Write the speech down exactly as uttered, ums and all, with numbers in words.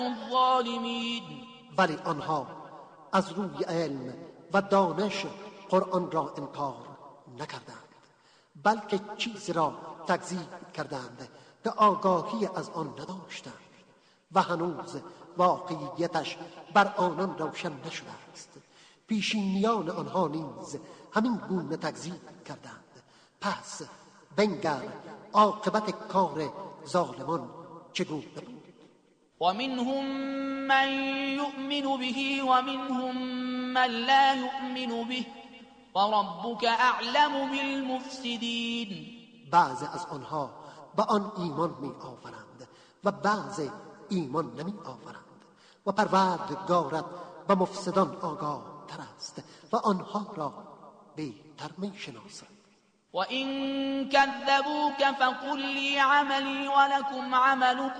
الظالمین. ولی آنها از روی علم و دانش قرآن را انکار نکردند، بلکه چیزی را تکذیب کردند که آگاهی از آن نداشتند و هنوز واقعیتش بر آنان روشن نشده است. پیشینیان آنها نیز همین گونه تکذیب کردند. پس بنگر عاقبت کار ظالمان چگونه بود. ومنهم من يؤمن به ومنهم من لا يؤمن به وربك اعلم بالمفسدين. بعض از آنها به آن ایمان می آورند و بعض ایمان نمی آورند و پروردگارت به مفسدان آگاه تر است و آنها را بهتر می شناسد. وَإِن كَذَّبُوكَ فَقُل لِّي عَمَلِي وَلَكُمْ عَمَلُكُمْ